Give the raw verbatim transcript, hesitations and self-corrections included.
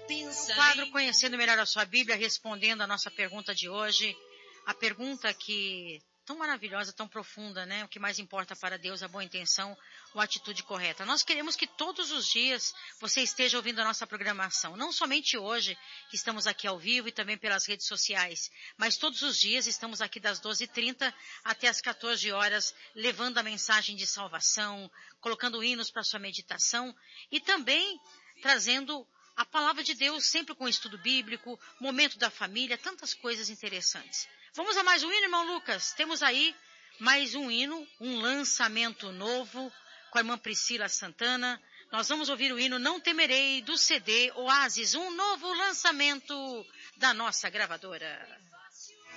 O quadro Conhecendo Melhor a Sua Bíblia, respondendo a nossa pergunta de hoje. A pergunta que tão maravilhosa, tão profunda, né? O que mais importa para Deus, a boa intenção ou a atitude correta. Nós queremos que todos os dias você esteja ouvindo a nossa programação. Não somente hoje, que estamos aqui ao vivo e também pelas redes sociais, mas todos os dias estamos aqui das doze e trinta até as quatorze horas, levando a mensagem de salvação, colocando hinos para sua meditação e também trazendo a palavra de Deus, sempre com estudo bíblico, momento da família, tantas coisas interessantes. Vamos a mais um hino, irmão Lucas? Temos aí mais um hino, um lançamento novo com a irmã Priscila Santana. Nós vamos ouvir o hino Não Temerei, do C D Oasis, um novo lançamento da nossa gravadora.